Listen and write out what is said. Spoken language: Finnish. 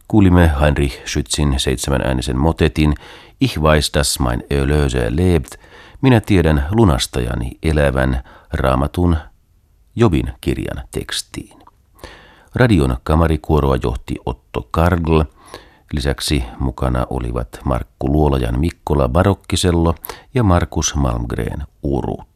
Kuulimme Heinrich Schützin 7-äänisen motetin Ich weiß, dass mein Erlöser lebt, minä tiedän lunastajani elävän Raamatun Jobin kirjan tekstiin. Radion kamarikuoroa johti Otto Kargl. Lisäksi mukana olivat Markku Luolajan Mikkola barokkisello ja Markus Malmgren urut.